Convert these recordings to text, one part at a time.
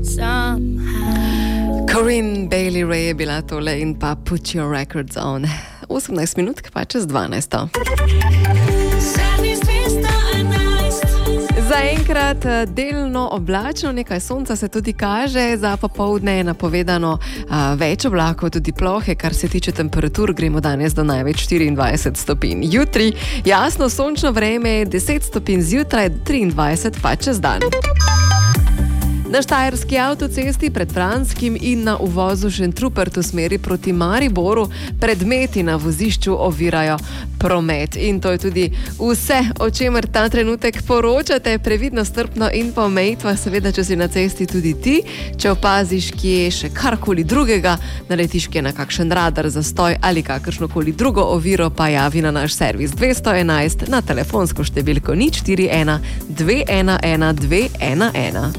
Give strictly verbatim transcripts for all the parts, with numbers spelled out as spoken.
Corinne Bailey Rae je bila tole in pa Put Your Records On. osemnajst minut, pa čez dvanajsto. Zaenkrat delno oblačno, nekaj sonca se tudi kaže, za popoldne je napovedano a, več oblakov, tudi plohe, kar se tiče temperatur, gremo danes do največ štiriindvajset stopinj. Jutri jasno sončno vreme, deset stopinj zjutraj, triindvajset pa čez dan. Na štajerski avtocesti pred Vranskim in na uvozu Šentrupert v smeri proti Mariboru predmeti na vozišču ovirajo promet. In to je tudi vse, o čemer ta trenutek poročate. Previdno, strpno in po omejitvah, seveda, če si na cesti tudi ti. Če opaziš, kje je še karkoli drugega, naletiš kje na kakšen radar, zastoj ali kakršnokoli drugo oviro, pa javi na naš servis dvesto enajst na telefonsko številko nič štiri ena dve ena ena dve ena ena.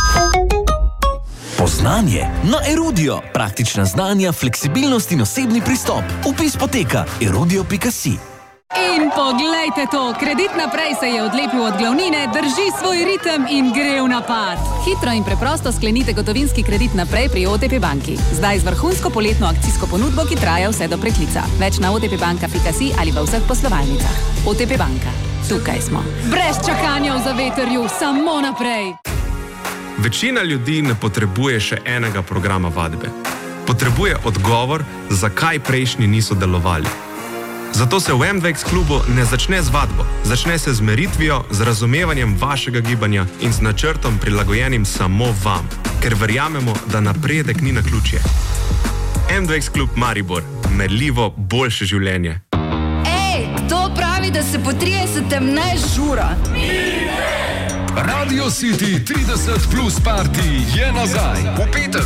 Poznanje na Erudio. Praktična znanja, fleksibilnost in osebni pristop. Vpis poteka erudio pika si. In poglejte to, Kredit naprej se je odlepil od glavnine, drži svoj ritem in gre v napad. Hitro in preprosto sklenite gotovinski kredit naprej pri O T P banki. Zdaj z vrhunsko poletno akcijsko ponudbo, ki traja vse do preklica. Več na o t p banka pika si ali v vseh poslovalnicah. O T P banka. Tukaj smo. Brez čakanja v zavetrju, samo naprej. Večina ljudi ne potrebuje še enega programa vadbe. Potrebuje odgovor, zakaj prejšnji niso delovali. Zato se v M dva X klubu ne začne z vadbo, začne se z meritvijo, z razumevanjem vašega gibanja in z načrtom prilagojenim samo vam, ker verjamemo, da napredek ni naključje. M dva X klub Maribor, merljivo boljše življenje. Ej, kdo pravi, da se po tridesetem ne žura? Radio City trideset plus party je nazaj. V petek